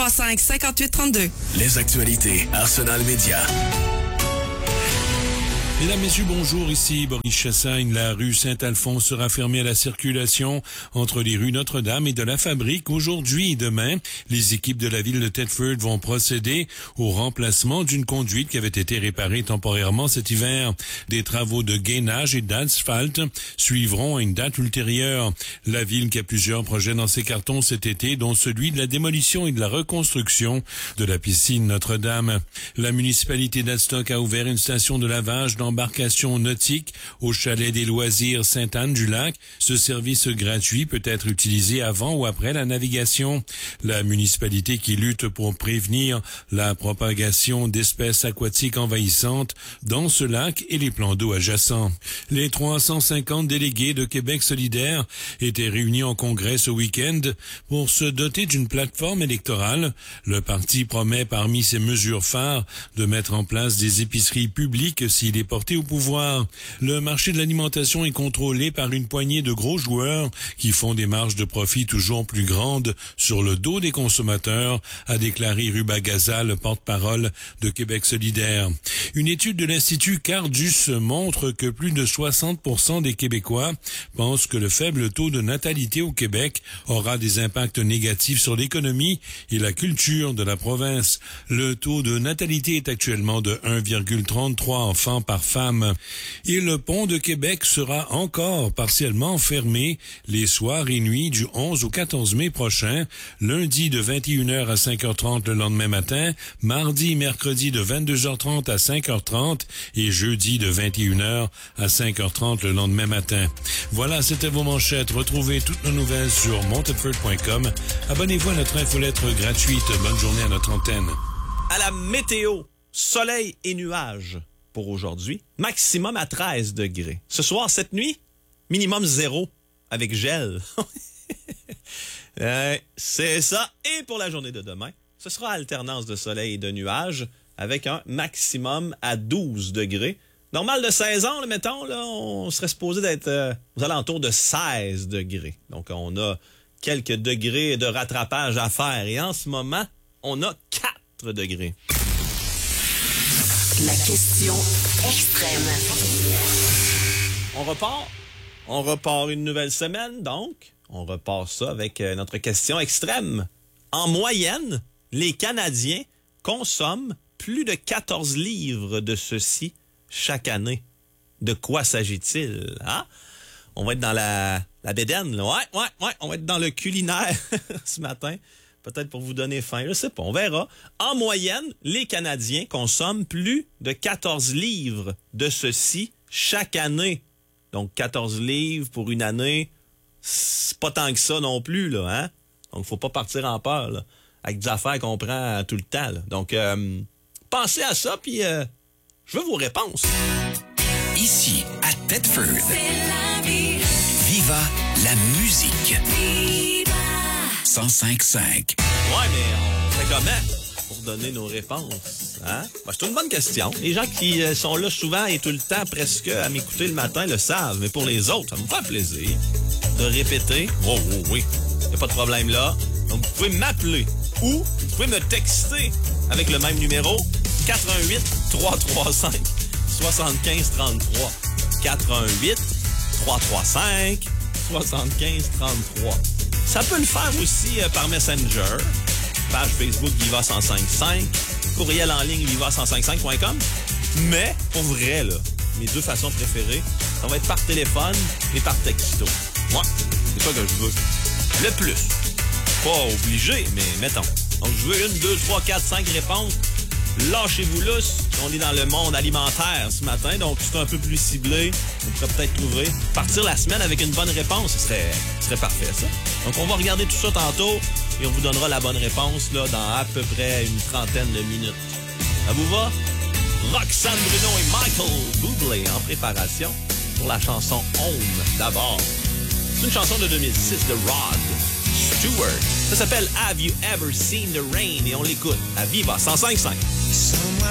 835-5832. Les actualités Arsenal Média. Mesdames, Messieurs, bonjour, ici Boris Chassagne. La rue Saint-Alphonse sera fermée à la circulation entre les rues Notre-Dame et de la Fabrique aujourd'hui et demain. Les équipes de la ville de Thetford vont procéder au remplacement d'une conduite qui avait été réparée temporairement cet hiver. Des travaux de gainage et d'asphalte suivront à une date ultérieure. La ville qui a plusieurs projets dans ses cartons cet été, dont celui de la démolition et de la reconstruction de la piscine Notre-Dame. La municipalité d'Adstock a ouvert une station de lavage d'embarcation nautique au chalet des loisirs Sainte-Anne-du-Lac. Ce service gratuit peut être utilisé avant ou après la navigation. La municipalité qui lutte pour prévenir la propagation d'espèces aquatiques envahissantes dans ce lac et les plans d'eau adjacents. Les 350 délégués de Québec solidaire étaient réunis en congrès ce week-end pour se doter d'une plateforme électorale. Le parti promet parmi ses mesures phares de mettre en place des épiceries publiques s'il est porté au pouvoir. Le marché de l'alimentation est contrôlé par une poignée de gros joueurs qui font des marges de profit toujours plus grandes sur le dos des consommateurs, a déclaré Ruba Gaza, le porte-parole de Québec solidaire. Une étude de l'Institut Cardus montre que plus de 60% des Québécois pensent que le faible taux de natalité au Québec aura des impacts négatifs sur l'économie et la culture de la province. Le taux de natalité est actuellement de 1,33 enfants par femme. Et le pont de Québec sera encore partiellement fermé les soirs et nuits du 11 au 14 mai prochain, lundi de 21h à 5h30 le lendemain matin, mardi et mercredi de 22h30 à 5h30 et jeudi de 21h à 5h30 le lendemain matin. Voilà, c'était vos manchettes. Retrouvez toutes nos nouvelles sur montedford.com. Abonnez-vous à notre infolettre gratuite. Bonne journée à notre antenne. À la météo, soleil et nuages pour aujourd'hui. Maximum à 13 degrés. Ce soir, cette nuit, minimum 0 avec gel. C'est ça. Et pour la journée de demain, ce sera alternance de soleil et de nuages avec un maximum à 12 degrés. Normal de 16 ans, là, mettons, là, on serait supposé d'être aux alentours de 16 degrés. Donc, on a quelques degrés de rattrapage à faire. Et en ce moment, on a 4 degrés. La question extrême. On repart une nouvelle semaine, donc. On repart ça avec notre question extrême. En moyenne, les Canadiens consomment plus de 14 livres de ceci chaque année. De quoi s'agit-il? Hein? On va être dans la bédaine, là. Ouais. On va être dans le culinaire ce matin. Peut-être pour vous donner faim, je sais pas, on verra. En moyenne, les Canadiens consomment plus de 14 livres de ceci chaque année. Donc, 14 livres pour une année, c'est pas tant que ça non plus, là, hein? Donc, faut pas partir en peur, là, avec des affaires qu'on prend tout le temps, là. Donc, pensez à ça, puis je veux vos réponses. Ici, à Thetford, C'est la vie. Viva la musique. Viva. 105.5. Ouais, mais on fait comment pour donner nos réponses? Hein? Ben, c'est une bonne question. Les gens qui sont là souvent et tout le temps presque à m'écouter le matin le savent. Mais pour les autres, ça me fait plaisir de répéter. Oh, oui. Il n'y a pas de problème là. Donc, vous pouvez m'appeler ou vous pouvez me texter avec le même numéro 88 335 75 33. 88 335 75 33. Ça peut le faire aussi par Messenger, page Facebook Viva 105.5, courriel en ligne viva105.5.com. Mais, pour vrai, là, mes deux façons préférées, ça va être par téléphone et par texto. Moi, c'est ça que je veux. Le plus. Pas obligé, mais mettons. Donc, je veux 1, 2, 3, 4, 5 réponses. Lâchez-vous lousse. On est dans le monde alimentaire ce matin, donc c'est un peu plus ciblé. On pourrait peut-être trouver. Partir la semaine avec une bonne réponse, ce serait parfait, ça. Donc, on va regarder tout ça tantôt et on vous donnera la bonne réponse là, dans à peu près une trentaine de minutes. Ça vous va? Roxane Bruno et Michael Bublé en préparation pour la chanson Home d'abord. C'est une chanson de 2006 de Rod Stewart. Ça s'appelle Have You Ever Seen the Rain et on l'écoute à Viva 105.5.